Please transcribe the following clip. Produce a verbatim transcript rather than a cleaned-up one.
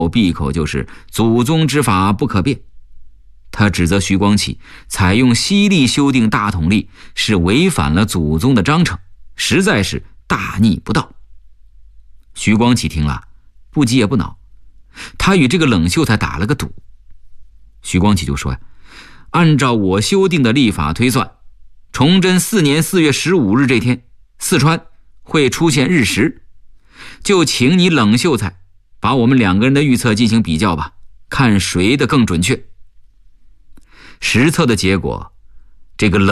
闭口就是祖宗之法不可变。他指责徐光启采用西历修订大统历是违反了祖宗的章程，实在是大逆不道。徐光启听了不急也不恼，他与这个冷秀才打了个赌。徐光启就说呀，按照我修订的历法推算，崇祯四年四月十五日这天，四川会出现日食，就请你冷秀才把我们两个人的预测进行比较吧，看谁的更准确。实测的结果，这个冷